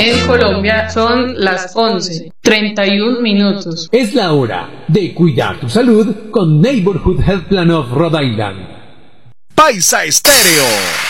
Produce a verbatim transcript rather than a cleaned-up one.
En Colombia son las once, treinta y un minutos. Es la hora de cuidar tu salud con Neighborhood Health Plan of Rhode Island. Paisa Estéreo.